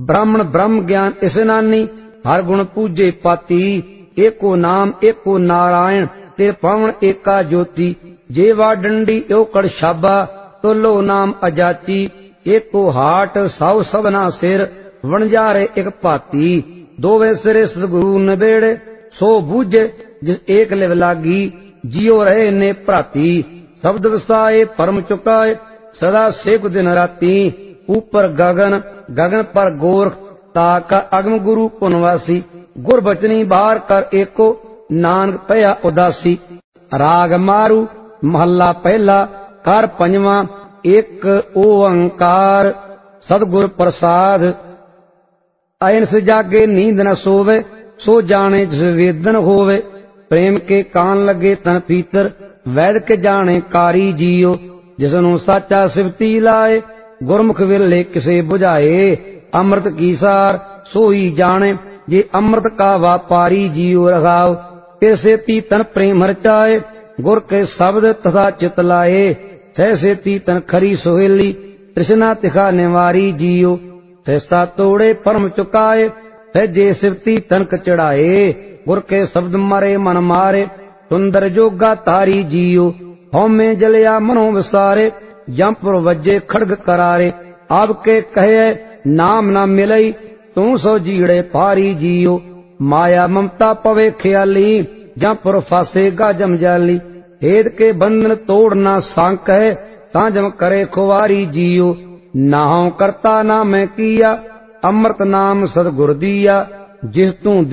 ब्राह्मण ब्रह्म ज्ञान इसनानी हर गुण पूजे पाती। एको नाम एको नारायण ते पवन एका ज्योति। जेवा डंडी ओकड़ शाबा तो लो नाम अजाची। एको हाट साउ सबना सिर वणजारे एक भाती। दोवे सिरे सतगुरु नबेड़े सो बूझे जिस एक लिव लागी। जियो रहे ने भ्राती शब्द वसाए परम चुकाए सदा सेक दिन राती। ऊपर गगन गगन पर गोरख ताका अगम गुरु पुनवासी। गुर बचनी बाहर कर एको नानक पया उदासी। राग मारू महला पहला कर पंजवा एक ओंकार सतगुर प्रसाद। अयन से जागे नींद न सोवे सो जाने जिस वेदन होवे। प्रेम के कान लगे तन पीतर वैद के जाने कारी जियो। जिसनु साचा सिवती लाए गुरमुख विरले किसे बुझाए। अमृत की सार सोई जाने जे अमृत का व्यापारी जियो रखाओ। तिरसे तन प्रेम रचाए गुर के शब्द तथा चित लाए। सहसे तन खरी सोहेली तृष्णा तिखा निवारी जियो। सहसा तोड़े परम चुकाए सहजे सिवती तनक चढ़ाए। गुर के शब्द मारे मन मारे सुंदर जोगा तारी जियो। हौमे जलिया मनो विसारे जमपुर वज्जे खड़ग करारे। आपके कहे नाम न मिलई तू सो जीड़े पारी जियो। माया ममता पवे ख्याली जमपुर फासेगा जमजाली। हेद के बंधन तोड़ना सांक है ताजम करे खुवारी जियो। नाहु करता ना मैं किया अमृत नाम सतगुर दिया। जिस तू